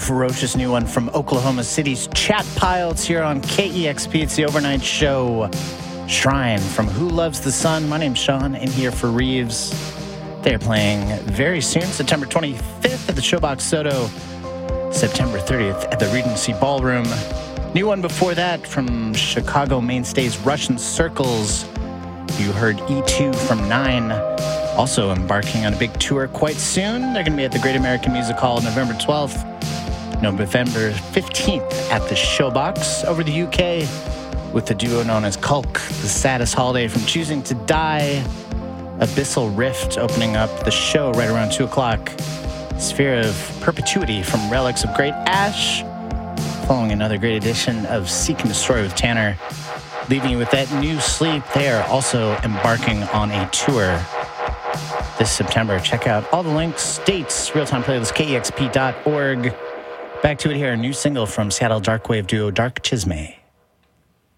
ferocious new one from Oklahoma City's Chat Pile. It's here on KEXP. It's the overnight show. Shrine from Who Loves the Sun. My name's Sean, and here for Reeves. They're playing very soon, September 25th at the Showbox Soto, September 30th at the Regency Ballroom. New one before that from Chicago mainstays Russian Circles. You heard E2 from 9, also embarking on a big tour quite soon. They're going to be at the Great American Music Hall November 12th, November 15th at the Showbox. Over the UK with the duo known as Kulk, The Saddest Holiday from Choosing to Die. Abyssal Rift opening up the show right around 2 o'clock. Sphere of Perpetuity from Relics of Great Ash. Following another great edition of Seek and Destroy with Tanner. Leaving you with that new Sleep. They are also embarking on a tour this September. Check out all the links, dates, real-time playlist, KEXP.org. Back to it here, a new single from Seattle darkwave duo Dark Chisme.